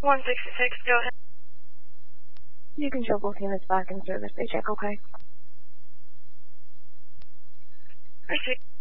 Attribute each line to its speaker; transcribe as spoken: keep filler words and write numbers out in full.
Speaker 1: one sixty-six, go ahead.
Speaker 2: You can show both units back in service. They check okay.
Speaker 1: Proceed.